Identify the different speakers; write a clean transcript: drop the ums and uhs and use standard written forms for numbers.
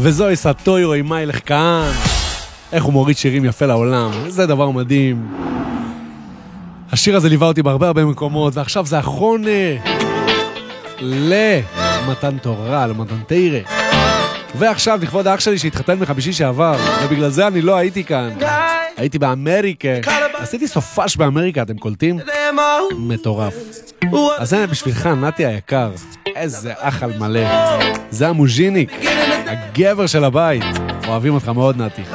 Speaker 1: וזוהי סטוירו עם מיילך כהן. איך הוא מוריד שירים יפה לעולם, זה דבר מדהים. השיר הזה ליווה אותי בהרבה מקומות, ועכשיו זה החונה למתן תורה, למתן תירה. ועכשיו לכבוד האח שלי שהתחתן בחמישי שעבר, ובגלל זה אני לא הייתי כאן. הייתי באמריקה, עשיתי סופש באמריקה, אתם קולטים? מטורף. אז זה בשבילך, נתי היקר, איזה אחל מלא. זה המוז'יניק, הגבר של הבית. אוהבים אותך מאוד, נתי.